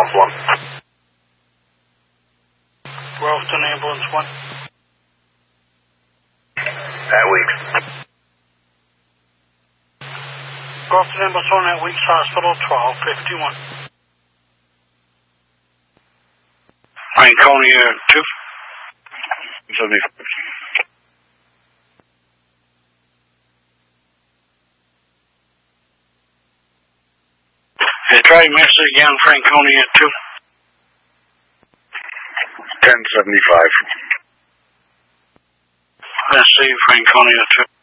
1. Grafton Ambulance 1. At Weeks. Grafton Ambulance 1 at Weeks Hospital, 1251. Franconia 2. 75. Try message again, Franconia 2. 1075. Let's see, Franconia 2.